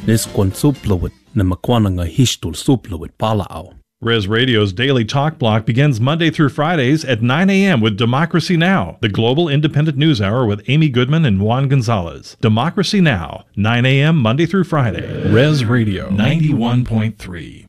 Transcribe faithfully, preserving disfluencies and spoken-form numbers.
Neskon suplawit na makwana nga hishtul suplawit palao. Res Radio's Daily Talk Block begins Monday through Fridays at nine a.m. with Democracy Now!, the global independent news hour with Amy Goodman and Juan Gonzalez. Democracy Now!, nine a.m. Monday through Friday. Res Radio ninety-one point three.